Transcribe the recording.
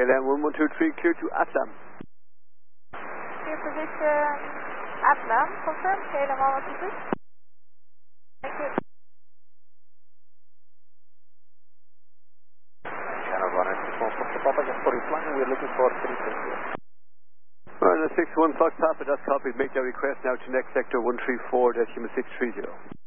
KLM 1123, clear to Atlam. Clear position Atlam, confirm, KLM 1123. Thank you. Channel 1 response from Papa, just for replying, we are looking for 360. Alright, 61 Fox Papa, that's copied. Make that request now to next sector 134.630.